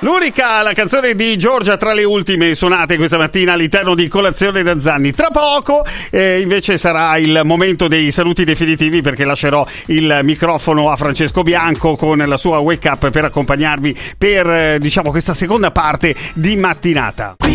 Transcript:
L'unica, la canzone di Giorgia tra le ultime suonate questa mattina all'interno di Colazione da Zanni. Tra poco invece sarà il momento dei saluti definitivi, perché lascerò il microfono a Francesco Bianco con la sua wake up per accompagnarvi per questa seconda parte di mattinata.